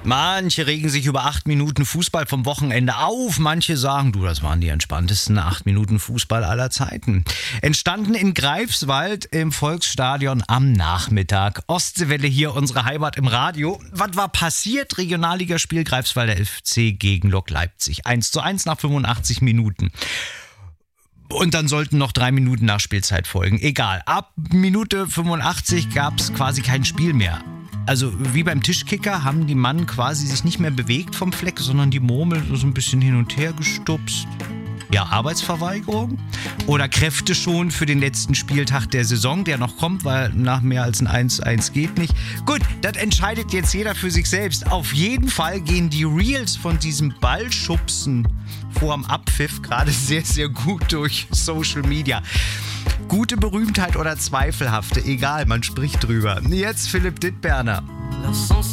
Manche regen sich über 8 Minuten Fußball vom Wochenende auf. Manche sagen, du, das waren die entspanntesten 8 Minuten Fußball aller Zeiten. Entstanden in Greifswald im Volksstadion am Nachmittag. Ostseewelle hier, unsere Heimat im Radio. Was war passiert? Regionalligaspiel Greifswalder FC gegen Lok Leipzig. 1:1 nach 85 Minuten. Und dann sollten noch 3 Minuten Nachspielzeit folgen. Egal, ab Minute 85 gab es quasi kein Spiel mehr. Also wie beim Tischkicker haben die Mann quasi sich nicht mehr bewegt vom Fleck, sondern die Murmel so ein bisschen hin und her gestupst. Ja, Arbeitsverweigerung oder Kräfte schon für den letzten Spieltag der Saison, der noch kommt, weil nach mehr als ein 1:1 geht nicht. Gut, das entscheidet jetzt jeder für sich selbst. Auf jeden Fall gehen die Reels von diesem Ballschubsen vorm Abpfiff gerade sehr, sehr gut durch Social Media. Gute Berühmtheit oder zweifelhafte, egal, man spricht drüber. Jetzt Philipp Dittberner.